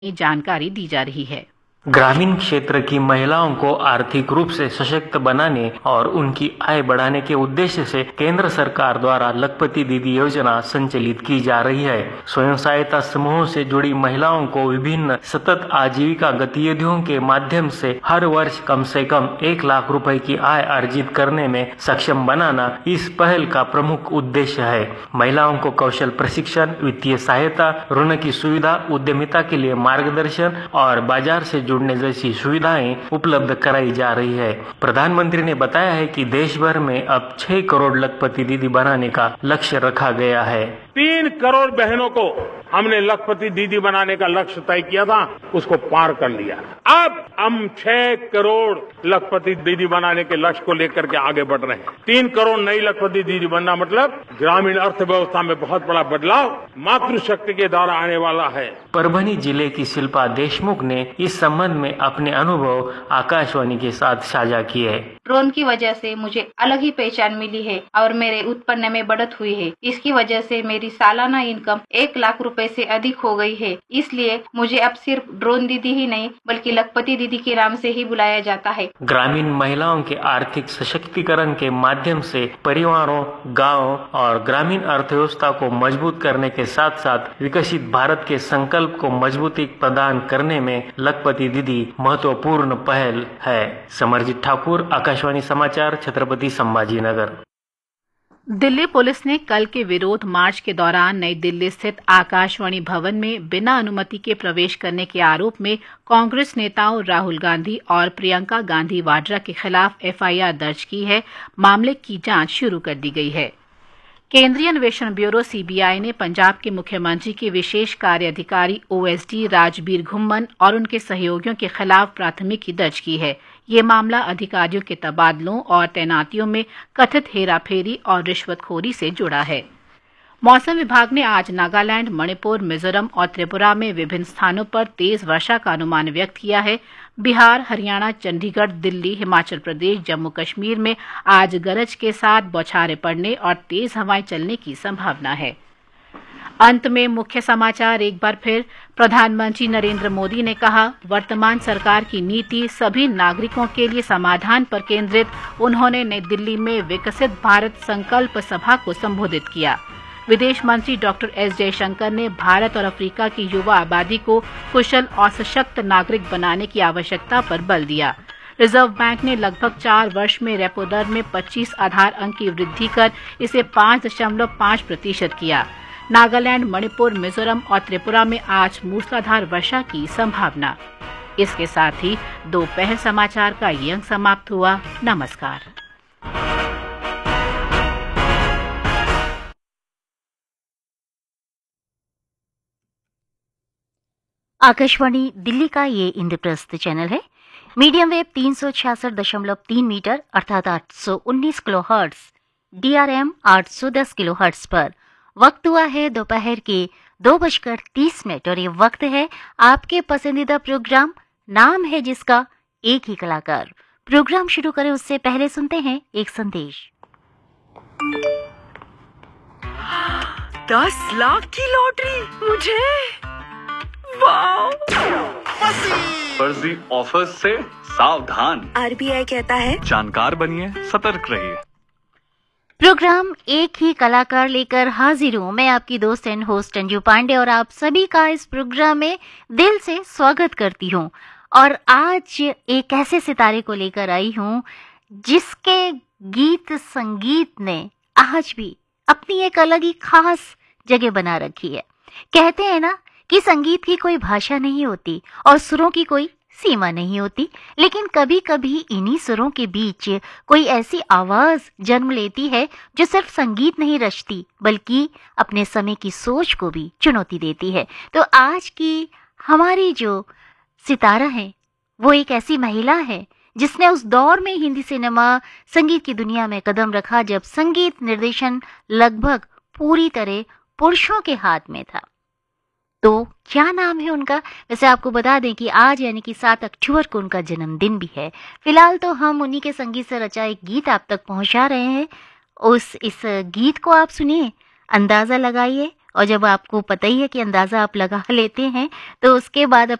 जानकारी दी जा रही है। ग्रामीण क्षेत्र की महिलाओं को आर्थिक रूप से सशक्त बनाने और उनकी आय बढ़ाने के उद्देश्य से केंद्र सरकार द्वारा लखपति दीदी योजना संचालित की जा रही है। स्वयं सहायता समूहों से जुड़ी महिलाओं को विभिन्न सतत आजीविका गतिविधियों के माध्यम से हर वर्ष कम से कम 1 लाख रुपए की आय अर्जित करने में सक्षम बनाना इस पहल का प्रमुख उद्देश्य है। महिलाओं को कौशल प्रशिक्षण, वित्तीय सहायता, ऋण की सुविधा, उद्यमिता के लिए मार्गदर्शन और बाजार से जुड़ने जैसी सुविधाएं उपलब्ध कराई जा रही है। प्रधानमंत्री ने बताया है कि देश भर में अब 6 करोड़ लखपति दीदी बनाने का लक्ष्य रखा गया है। 3 करोड़ बहनों को हमने लखपति दीदी बनाने का लक्ष्य तय किया था, उसको पार कर लिया। अब हम 6 करोड़ लखपति दीदी बनाने के लक्ष्य को लेकर के आगे बढ़ रहे हैं। 3 करोड़ नई लखपति दीदी बनना मतलब ग्रामीण अर्थव्यवस्था में बहुत बड़ा बदलाव मातृशक्ति के द्वारा आने वाला है। परभनी जिले की शिल्पा देशमुख ने इस संबंध में अपने अनुभव आकाशवाणी के साथ साझा किए। ड्रोन की वजह से मुझे अलग ही पहचान मिली है और मेरे उत्पन्न में बढ़त हुई है। इसकी वजह से मेरी सालाना इनकम 1 लाख रुपए से अधिक हो गई है। इसलिए मुझे अब सिर्फ ड्रोन दीदी ही नहीं बल्कि लखपति दीदी के नाम से ही बुलाया जाता है। ग्रामीण महिलाओं के आर्थिक सशक्तिकरण के माध्यम से परिवारों, गाँव और ग्रामीण अर्थव्यवस्था को मजबूत करने के साथ साथ विकसित भारत के संकल्प को मजबूती प्रदान करने में लखपति दीदी महत्वपूर्ण पहल है। समरजीत ठाकुर, आकाशवाणी समाचार, छत्रपति संभाजीनगर। दिल्ली पुलिस ने कल के विरोध मार्च के दौरान नई दिल्ली स्थित आकाशवाणी भवन में बिना अनुमति के प्रवेश करने के आरोप में कांग्रेस नेताओं राहुल गांधी और प्रियंका गांधी वाड्रा के खिलाफ एफआईआर दर्ज की है। मामले की जांच शुरू कर दी गई है। केंद्रीय अन्वेषण ब्यूरो सीबीआई ने पंजाब के मुख्यमंत्री के विशेष कार्य अधिकारी ओएसडी राजबीर घुम्मन और उनके सहयोगियों के खिलाफ प्राथमिकी दर्ज की है। ये मामला अधिकारियों के तबादलों और तैनातियों में कथित हेराफेरी और रिश्वतखोरी से जुड़ा है। मौसम विभाग ने आज नागालैंड, मणिपुर, मिजोरम और त्रिपुरा में विभिन्न स्थानों पर तेज वर्षा का अनुमान व्यक्त किया है। बिहार, हरियाणा, चंडीगढ़, दिल्ली, हिमाचल प्रदेश, जम्मू कश्मीर में आज गरज के साथ बौछारें पड़ने और तेज हवाएं चलने की संभावना है। अंत में मुख्य समाचार एक बार फिर। प्रधानमंत्री नरेंद्र मोदी ने कहा, वर्तमान सरकार की नीति सभी नागरिकों के लिए समाधान पर केंद्रित। उन्होंने नई दिल्ली में विकसित भारत संकल्प सभा को संबोधित किया। विदेश मंत्री डॉक्टर एस जयशंकर ने भारत और अफ्रीका की युवा आबादी को कुशल और सशक्त नागरिक बनाने की आवश्यकता पर बल दिया। रिजर्व बैंक ने लगभग 4 वर्ष में रेपो दर में 25 आधार अंक की वृद्धि कर इसे 5.5% किया। नागालैंड, मणिपुर, मिजोरम और त्रिपुरा में आज मूसलाधार वर्षा की संभावना। इसके साथ ही दोपहर समाचार का ये अंक समाप्त हुआ। नमस्कार। आकाशवाणी दिल्ली का ये इंद्रप्रस्थ चैनल है। मीडियम वेव 366.3 मीटर अर्थात 819 किलोहर्ट्ज, DRM 810 किलोहर्ट्ज पर वक्त हुआ है दोपहर के 2:30 और ये वक्त है आपके पसंदीदा प्रोग्राम नाम है जिसका एक ही कलाकार। प्रोग्राम शुरू करें उससे पहले सुनते हैं एक संदेश। 10 लाख की लॉटरी मुझे, वाओ! फर्जी ऑफर्स से सावधान। RBI कहता है जानकार बनिए, सतर्क रहिए। प्रोग्राम एक ही कलाकार लेकर हाजिर हूँ। मैं आपकी दोस्त एंड होस्ट अंजू पांडे और आप सभी का इस प्रोग्राम में दिल से स्वागत करती हूँ। और आज एक ऐसे सितारे को लेकर आई हूँ जिसके गीत संगीत ने आज भी अपनी एक अलग ही खास जगह बना रखी है। कहते हैं ना कि संगीत की कोई भाषा नहीं होती और सुरों की कोई सीमा नहीं होती, लेकिन कभी कभी इन्हीं सुरों के बीच कोई ऐसी आवाज जन्म लेती है जो सिर्फ संगीत नहीं रचती बल्कि अपने समय की सोच को भी चुनौती देती है। तो आज की हमारी जो सितारा है वो एक ऐसी महिला है जिसने उस दौर में हिंदी सिनेमा संगीत की दुनिया में कदम रखा जब संगीत निर्देशन लगभग पूरी तरह पुरुषों के हाथ में था। तो क्या नाम है उनका? वैसे आपको बता दें कि आज यानी कि 7 अक्टूबर को उनका जन्मदिन भी है। फिलहाल तो हम उन्हीं के संगीत से रचा एक गीत आप तक पहुंचा रहे हैं। इस गीत को आप सुनिए, अंदाजा लगाइए और जब आपको पता ही है कि अंदाज़ा आप लगा लेते हैं तो उसके बाद